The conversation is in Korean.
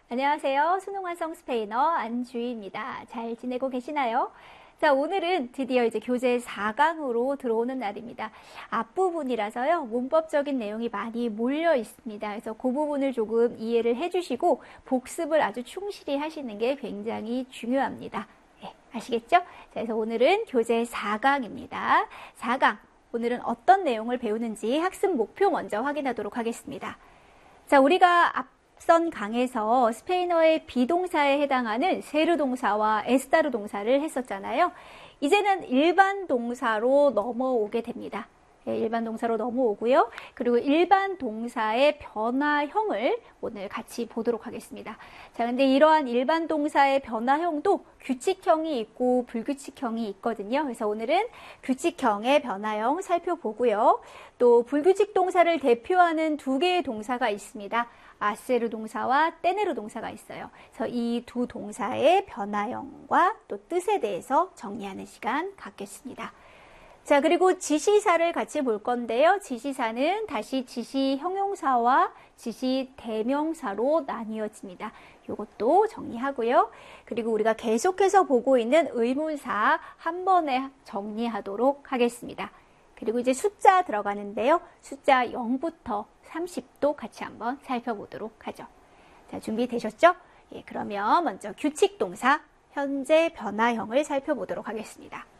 안녕하세요. 수능 완성 스페인어 안주희입니다. 잘 지내고 계시나요? 자, 오늘은 드디어 이제 교재 4강으로 들어오는 날입니다. 앞부분이라서요, 문법적인 내용이 많이 몰려 있습니다. 그래서 그 부분을 조금 이해를 해주시고 복습을 아주 충실히 하시는 게 굉장히 중요합니다. 네, 아시겠죠? 자, 그래서 오늘은 교재 4강입니다. 4강. 오늘은 어떤 내용을 배우는지 학습 목표 먼저 확인하도록 하겠습니다. 자, 우리가 앞선 강에서 스페인어의 비동사에 해당하는 세르 동사와 에스타르 동사를 했었잖아요. 이제는 일반 동사로 넘어오게 됩니다. 일반 동사로 넘어오고요. 그리고 일반 동사의 변화형을 오늘 같이 보도록 하겠습니다. 자, 근데 이러한 일반 동사의 변화형도 규칙형이 있고 불규칙형이 있거든요. 그래서 오늘은 규칙형의 변화형 살펴보고요. 또 불규칙 동사를 대표하는 두 개의 동사가 있습니다. 아세르 동사와 떼네르 동사가 있어요. 그래서 이 두 동사의 변화형과 또 뜻에 대해서 정리하는 시간 갖겠습니다. 자, 그리고 지시사를 같이 볼 건데요. 지시사는 다시 지시 형용사와 지시 대명사로 나뉘어집니다. 이것도 정리하고요. 그리고 우리가 계속해서 보고 있는 의문사 한 번에 정리하도록 하겠습니다. 그리고 이제 숫자 들어가는데요. 숫자 0부터 30도 같이 한번 살펴보도록 하죠. 자, 준비되셨죠? 예, 그러면 먼저 규칙 동사, 현재 변화형을 살펴보도록 하겠습니다.